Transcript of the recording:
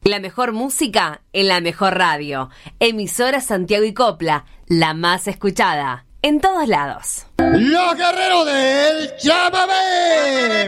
La mejor música en la mejor radio. Emisora Santiago y Copla, la más escuchada. En todos lados. Los guerreros del chamamé.